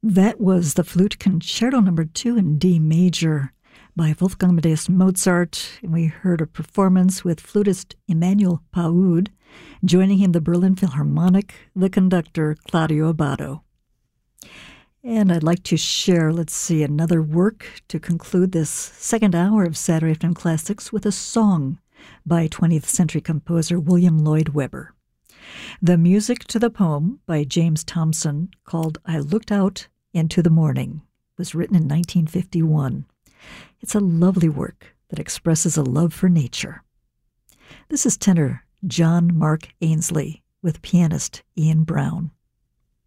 That was the Flute Concerto Number 2 in D major by Wolfgang Amadeus Mozart. And we heard a performance with flutist Emmanuel Paud, joining him the Berlin Philharmonic, the conductor Claudio Abbado. And I'd like to share, another work to conclude this second hour of Saturday Afternoon Classics with a song by 20th century composer William Lloyd Webber. The music to the poem by James Thompson, called I Looked Out into the Morning, was written in 1951. It's a lovely work that expresses a love for nature. This is tenor John Mark Ainsley with pianist Ian Brown.